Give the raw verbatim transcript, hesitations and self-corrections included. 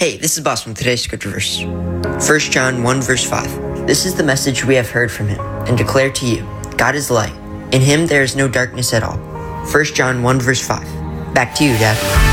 Hey, this is Boss from today's scripture verse. First John one verse five. This is the message we have heard from him and declare to you. God is light. In him there is no darkness at all. First John one verse five. Back to you, Dad.